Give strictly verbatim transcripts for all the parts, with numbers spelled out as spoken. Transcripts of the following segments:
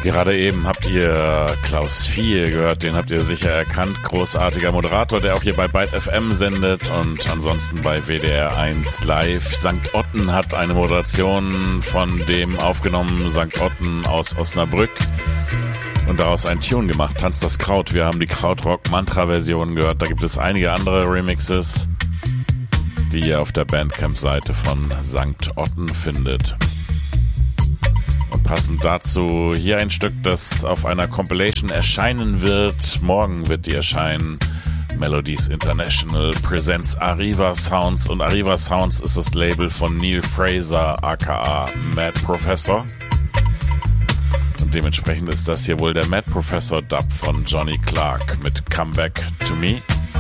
Gerade eben habt ihr Klaus Viel gehört, den habt ihr sicher erkannt. Großartiger Moderator, der auch hier bei Byte F M sendet und ansonsten bei W D R eins Live. Sankt Otten hat eine Moderation von dem aufgenommen, Sankt Otten aus Osnabrück. Und daraus einen Tune gemacht, Tanzt das Kraut. Wir haben die Krautrock-Mantra-Version gehört. Da gibt es einige andere Remixes, die ihr auf der Bandcamp-Seite von Sankt Otten findet. Und passend dazu hier ein Stück, das auf einer Compilation erscheinen wird. Morgen wird die erscheinen. Melodies International presents Arriva Sounds. Und Arriva Sounds ist das Label von Neil Fraser, aka Mad Professor. Und dementsprechend ist das hier wohl der Mad Professor Dub von Johnny Clark mit Come Back to Me.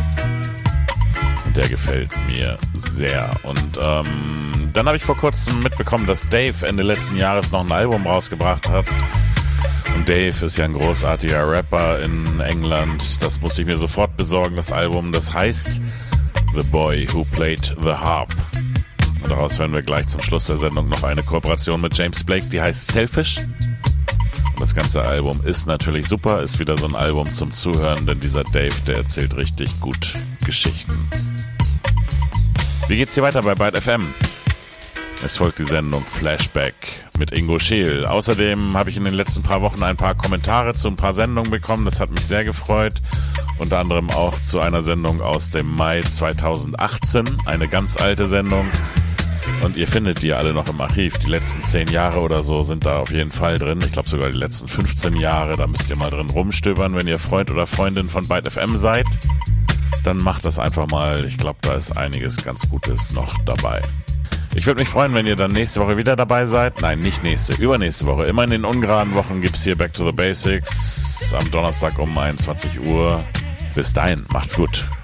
Und der gefällt mir sehr. Und ähm, dann habe ich vor kurzem mitbekommen, dass Dave Ende letzten Jahres noch ein Album rausgebracht hat. Und Dave ist ja ein großartiger Rapper in England. Das musste ich mir sofort besorgen, das Album. Das heißt The Boy Who Played the Harp. Und daraus hören wir gleich zum Schluss der Sendung noch eine Kooperation mit James Blake, die heißt Selfish. Und das ganze Album ist natürlich super, ist wieder so ein Album zum Zuhören, denn dieser Dave, der erzählt richtig gut Geschichten. Wie geht's hier weiter bei Byte F M? Es folgt die Sendung Flashback mit Ingo Scheel. Außerdem habe ich in den letzten paar Wochen ein paar Kommentare zu ein paar Sendungen bekommen. Das hat mich sehr gefreut. Unter anderem auch zu einer Sendung aus dem Mai zweitausendachtzehn. Eine ganz alte Sendung. Und ihr findet die alle noch im Archiv. Die letzten zehn Jahre oder so sind da auf jeden Fall drin. Ich glaube sogar die letzten fünfzehn Jahre. Da müsst ihr mal drin rumstöbern, wenn ihr Freund oder Freundin von Byte F M seid. Dann macht das einfach mal. Ich glaube, da ist einiges ganz Gutes noch dabei. Ich würde mich freuen, wenn ihr dann nächste Woche wieder dabei seid. Nein, nicht nächste, übernächste Woche. Immer in den ungeraden Wochen gibt's hier Back to the Basics am Donnerstag um einundzwanzig Uhr. Bis dahin, macht's gut.